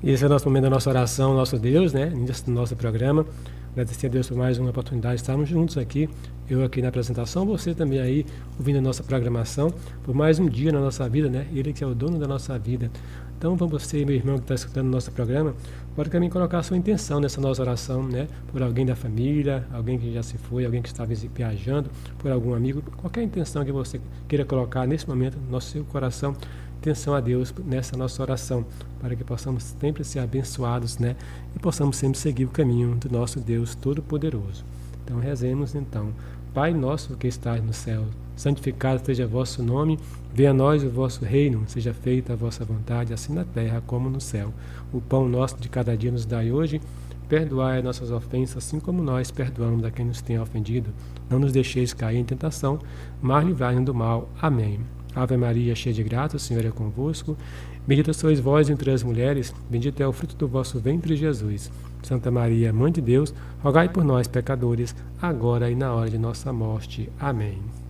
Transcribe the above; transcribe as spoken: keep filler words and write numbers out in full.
Esse é o nosso momento da nossa oração, nosso Deus, né? Início do nosso programa. Agradecer a Deus por mais uma oportunidade de estarmos juntos aqui. Eu aqui na apresentação, você também aí ouvindo a nossa programação, por mais um dia na nossa vida, né? Ele que é o dono da nossa vida. Então, para você, meu irmão que está escutando o nosso programa, pode também colocar a sua intenção nessa nossa oração, né? Por alguém da família, alguém que já se foi, alguém que está viajando, por algum amigo, qualquer intenção que você queira colocar nesse momento no seu coração, intenção a Deus nessa nossa oração, para que possamos sempre ser abençoados, né? E possamos sempre seguir o caminho do nosso Deus Todo-Poderoso. Então, rezemos então. Pai nosso que estás no céu, santificado seja vosso nome, venha a nós o vosso reino, seja feita a vossa vontade, assim na terra como no céu. O pão nosso de cada dia nos dai hoje, perdoai as nossas ofensas, assim como nós perdoamos a quem nos tem ofendido. Não nos deixeis cair em tentação, mas livrai-nos do mal. Amém. Ave Maria, cheia de graça, o Senhor é convosco. Bendita sois vós entre as mulheres, bendito é o fruto do vosso ventre, Jesus. Santa Maria, Mãe de Deus, rogai por nós, pecadores, agora e na hora de nossa morte. Amém.